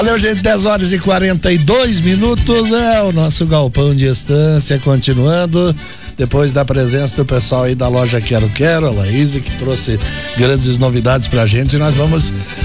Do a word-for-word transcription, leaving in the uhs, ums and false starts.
Valeu, gente, dez horas e quarenta e dois minutos, é o nosso galpão de estância continuando, depois da presença do pessoal aí da loja Quero Quero, a Laís, que trouxe grandes novidades pra gente, e nós vamos